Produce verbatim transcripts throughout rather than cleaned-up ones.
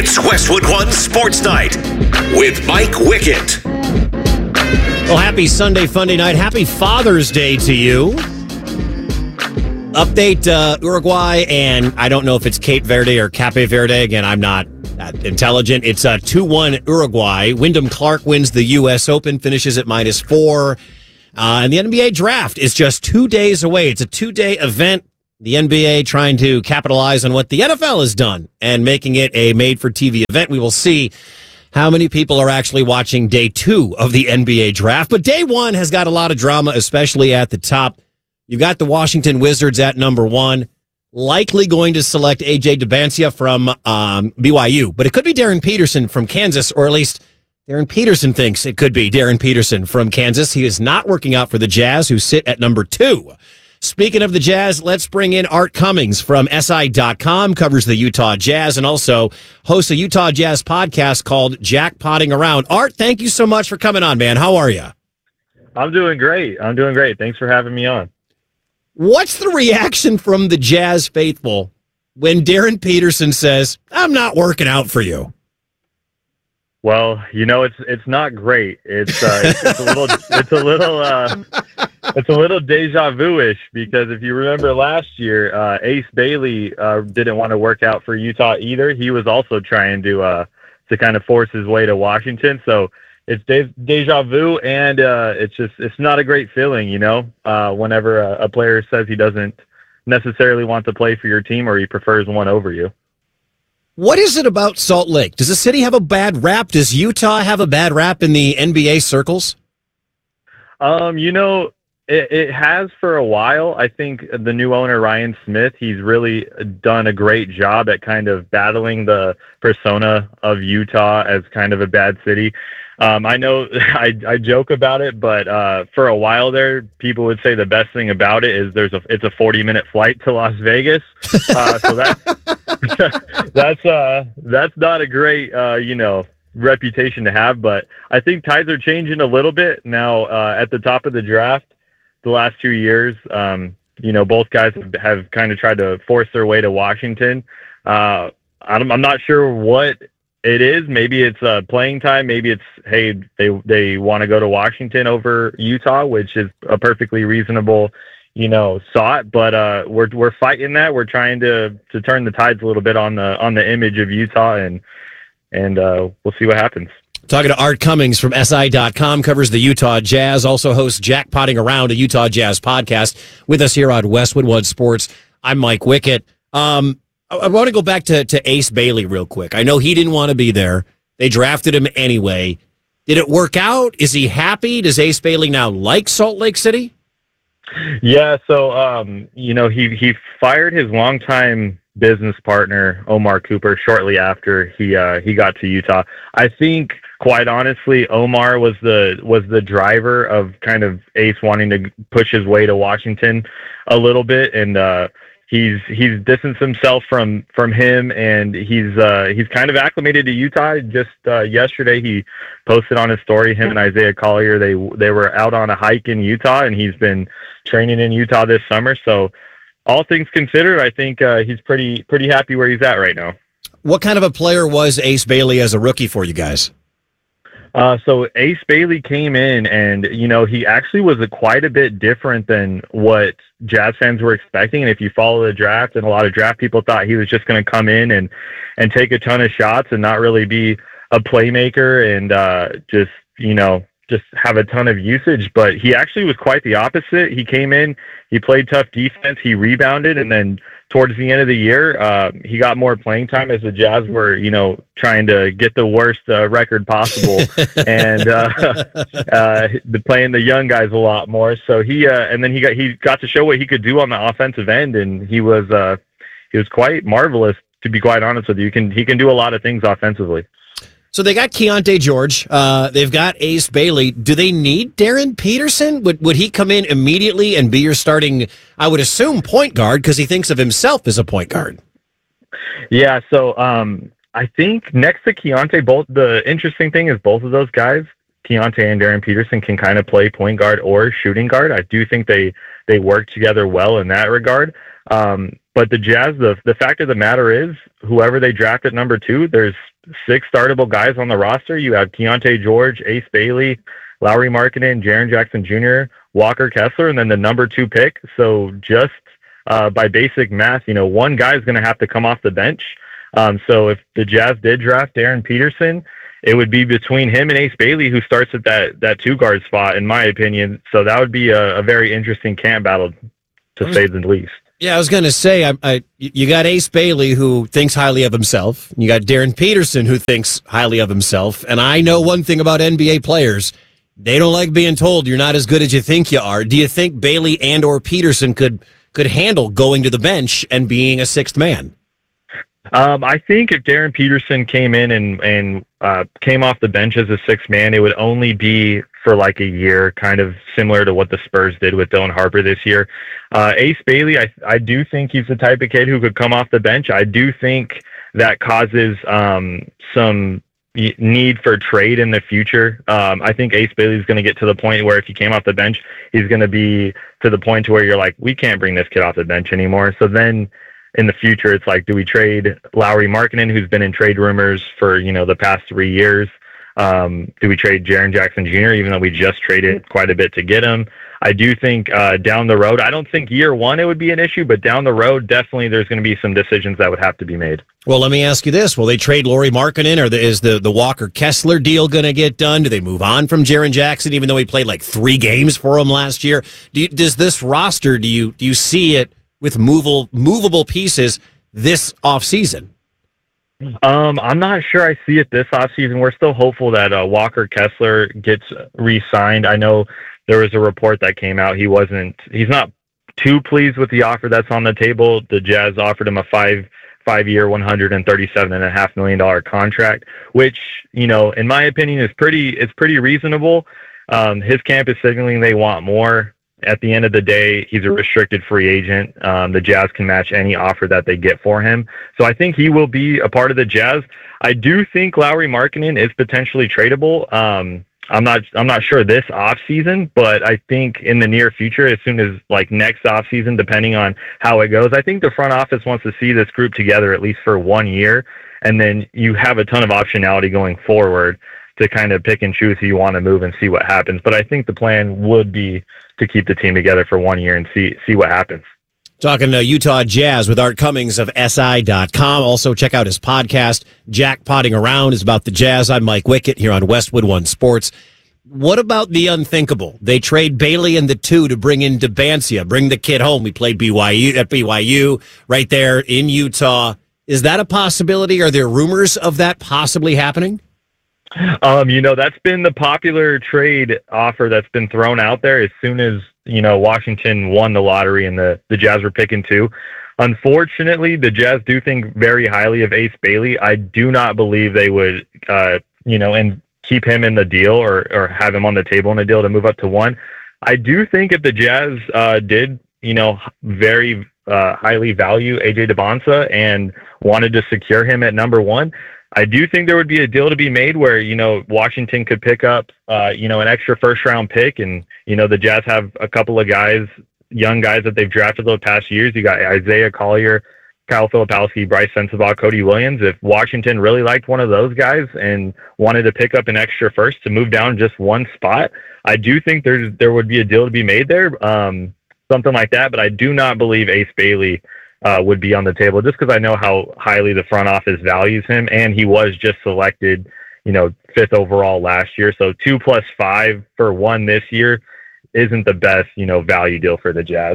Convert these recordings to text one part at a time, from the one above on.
It's Westwood One Sports Night with Mike Wickett. Well, happy Sunday, Funday night. Happy Father's Day to you. Update uh, Uruguay, and I don't know if it's Cape Verde or Cape Verde. Again, I'm not that intelligent. It's a two one Uruguay. Wyndham Clark wins the U S Open, finishes at minus four. Uh, and the N B A draft is just two days away. It's a two-day event. The N B A trying to capitalize on what the N F L has done and making it a made-for-T V event. We will see how many people are actually watching day two of the N B A draft. But day one has got a lot of drama, especially at the top. You've got the Washington Wizards at number one, likely going to select A J Demancia from um, B Y U. But it could be Darren Peterson from Kansas, or at least Darren Peterson thinks it could be Darren Peterson from Kansas. He is not working out for the Jazz, who sit at number two. Speaking of the Jazz, let's bring in Art Cummings from S I dot com, covers the Utah Jazz, and also hosts a Utah Jazz podcast called Jackpotting Around. Art, thank you so much for coming on, man. How are you? I'm doing great. I'm doing great. Thanks for having me on. What's the reaction from the Jazz faithful when Darren Peterson says, I'm not working out for you? Well, you know, it's it's not great. It's uh, it's, it's a little it's a little uh, it's a little deja vu-ish, because if you remember last year, uh, Ace Bailey uh, didn't want to work out for Utah either. He was also trying to uh, to kind of force his way to Washington. So it's de- deja vu, and uh, it's just it's not a great feeling, you know. Uh, whenever a, a player says he doesn't necessarily want to play for your team, or he prefers one over you. What is it about Salt Lake? Does the city have a bad rap? Does Utah have a bad rap in the N B A circles? Um, you know, it, it has for a while. I think the new owner, Ryan Smith, he's really done a great job at kind of battling the persona of Utah as kind of a bad city. Um, I know I, I joke about it, but uh, for a while there, people would say the best thing about it is there's a it's a forty minute flight to Las Vegas. Uh, so that's that's uh, that's not a great uh, you know reputation to have. But I think tides are changing a little bit now. Uh, at the top of the draft, the last two years, um, you know, both guys have, have kind of tried to force their way to Washington. Uh, I'm, I'm not sure what it is. Maybe it's uh, playing time. Maybe it's, hey, they they want to go to Washington over Utah, which is a perfectly reasonable, you know, thought. But uh, we're we're fighting that. We're trying to to turn the tides a little bit on the on the image of Utah, and and uh, we'll see what happens. Talking to Art Cummings from S I dot com, covers the Utah Jazz, also hosts Jackpotting Around, a Utah Jazz podcast, with us here on Westwood One Sports. I'm Mike Wickett. Um, I want to go back to, to Ace Bailey real quick. I know he didn't want to be there. They drafted him anyway. Did it work out? Is he happy? Does Ace Bailey now like Salt Lake City? Yeah, so, um, you know, he, he fired his longtime business partner, Omar Cooper, shortly after he uh, he got to Utah. I think, quite honestly, Omar was the was the driver of kind of Ace wanting to push his way to Washington a little bit, and uh He's he's distanced himself from, from him, and he's uh, he's kind of acclimated to Utah. Just uh, yesterday, he posted on his story, him and Isaiah Collier, they they were out on a hike in Utah, and he's been training in Utah this summer. So, all things considered, I think uh, he's pretty pretty happy where he's at right now. What kind of a player was Ace Bailey as a rookie for you guys? Uh, so Ace Bailey came in, and, you know, he actually was a quite a bit different than what Jazz fans were expecting. And if you follow the draft, and a lot of draft people thought he was just going to come in and, and take a ton of shots and not really be a playmaker and uh, just, you know, just have a ton of usage. But he actually was quite the opposite. He came in, he played tough defense, he rebounded, and then towards the end of the year, uh, he got more playing time as the Jazz were, you know, trying to get the worst uh, record possible, and uh, uh, playing the young guys a lot more. So he, uh, and then he got he got to show what he could do on the offensive end, and he was uh, he was quite marvelous, to be quite honest with you. He can he can do a lot of things offensively. So they got Keontae George. Uh, they've got Ace Bailey. Do they need Darren Peterson? Would would he come in immediately and be your starting, I would assume, point guard, because he thinks of himself as a point guard? Yeah, so um, I think next to Keontae, both the interesting thing is both of those guys, Keontae and Darren Peterson, can kind of play point guard or shooting guard. I do think they, they work together well in that regard. Um, but the Jazz, the the fact of the matter is, whoever they draft at number two, there's six startable guys on the roster. You have Keontae George, Ace Bailey, Lauri Markkanen, Jaren Jackson Junior, Walker Kessler, and then the number two pick. So just uh, by basic math, you know, one guy is going to have to come off the bench. Um, so if the Jazz did draft Darren Peterson, it would be between him and Ace Bailey, who starts at that, that two guard spot, in my opinion. So that would be a, a very interesting camp battle, to was, say the least. Yeah, I was going to say, I, I, you got Ace Bailey, who thinks highly of himself. You got Darren Peterson, who thinks highly of himself. And I know one thing about N B A players. They don't like being told you're not as good as you think you are. Do you think Bailey and or Peterson could could handle going to the bench and being a sixth man? Um, I think if Darren Peterson came in and, and uh, came off the bench as a sixth man, it would only be for like a year, kind of similar to what the Spurs did with Dylan Harper this year. Uh, Ace Bailey, I, I do think he's the type of kid who could come off the bench. I do think that causes um, some need for trade in the future. Um, I think Ace Bailey is going to get to the point where if he came off the bench, he's going to be to the point to where you're like, we can't bring this kid off the bench anymore. So then in the future, it's like, do we trade Lauri Markkanen, who's been in trade rumors for, you know, the past three years? Um, do we trade Jaren Jackson Junior, even though we just traded quite a bit to get him? I do think uh, down the road, I don't think year one it would be an issue, but down the road, definitely there's going to be some decisions that would have to be made. Well, let me ask you this. Will they trade Lauri Markkanen, or the, is the, the Walker Kessler deal going to get done? Do they move on from Jaren Jackson, even though he played like three games for him last year? Do you, does this roster, do you do you see it with movable, movable pieces this offseason? Um, I'm not sure I see it this offseason. We're still hopeful that uh, Walker Kessler gets re-signed. I know there was a report that came out. He wasn't, he's not too pleased with the offer that's on the table. The Jazz offered him a five, five year, one hundred thirty-seven and a half million dollar contract, which, you know, in my opinion is pretty, it's pretty reasonable. Um, his camp is signaling they want more. At the end of the day, he's a restricted free agent. Um, the Jazz can match any offer that they get for him. So I think he will be a part of the Jazz. I do think Lauri Markkanen is potentially tradable. Um, I'm not I'm not sure this offseason, but I think in the near future, as soon as like next offseason, depending on how it goes, I think the front office wants to see this group together at least for one year. And then you have a ton of optionality going forward to kind of pick and choose who you want to move and see what happens. But I think the plan would be to keep the team together for one year and see see what happens. Talking to Utah Jazz with Art Cummings of S I dot com. Also, check out his podcast, Jackpotting Around, is about the Jazz. I'm Mike Wickett here on Westwood One Sports. What about the unthinkable? They trade Bailey and the two to bring in Debancia, bring the kid home. We played B Y U at B Y U right there in Utah. Is that a possibility? Are there rumors of that possibly happening? Um, you know, that's been the popular trade offer that's been thrown out there as soon as, you know, Washington won the lottery and the, the Jazz were picking two. Unfortunately, the Jazz do think very highly of Ace Bailey. I do not believe they would, uh, you know, and keep him in the deal or, or have him on the table in the deal to move up to one. I do think if the Jazz uh, did, you know, very uh, highly value A J Debonsa and wanted to secure him at number one, I do think there would be a deal to be made where, you know, Washington could pick up, uh, you know, an extra first round pick. And, you know, the Jazz have a couple of guys, young guys that they've drafted the past years. You got Isaiah Collier, Kyle Filipowski, Bryce Sensabaugh, Cody Williams. If Washington really liked one of those guys and wanted to pick up an extra first to move down just one spot, I do think there's, there would be a deal to be made there. Um, something like that. But I do not believe Ace Bailey Uh, would be on the table, just because I know how highly the front office values him, and he was just selected, you know, fifth overall last year. So two plus five for one this year isn't the best, you know, value deal for the Jazz.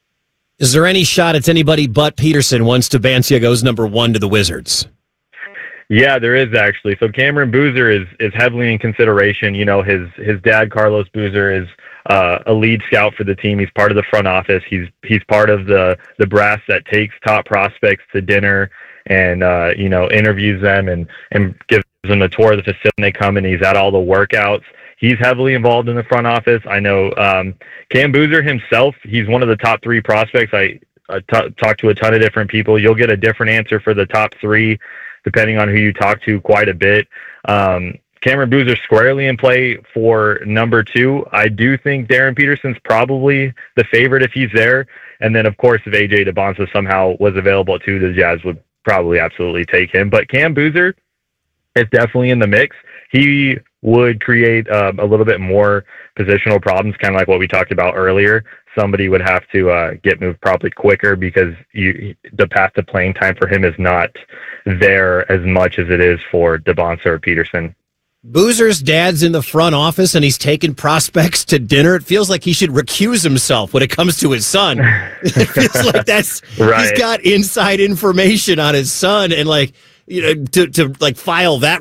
Is there any shot it's anybody but Peterson once Debancia goes number one to the Wizards? Yeah, there is actually. So Cameron Boozer is is heavily in consideration. You know, his his dad Carlos Boozer is uh, a lead scout for the team. He's part of the front office. He's he's part of the the brass that takes top prospects to dinner and uh, you know, interviews them and and gives them a tour of the facility when they come, and he's at all the workouts. He's heavily involved in the front office. I know um, Cam Boozer himself. He's one of the top three prospects. I uh, t- talked to a ton of different people. You'll get a different answer for the top three, depending on who you talk to, quite a bit. Um, Cameron Boozer squarely in play for number two. I do think Darren Peterson's probably the favorite if he's there. And then, of course, if A J Debonsa somehow was available too, the Jazz would probably absolutely take him. But Cam Boozer, it's definitely in the mix. He would create um, a little bit more positional problems, kind of like what we talked about earlier. Somebody would have to uh, get moved probably quicker because you, the path to playing time for him is not there as much as it is for Devonta or Peterson. Boozer's dad's in the front office and he's taking prospects to dinner. It feels like he should recuse himself when it comes to his son. It feels like that's right. He's got inside information on his son, and like, you know, to, to like file that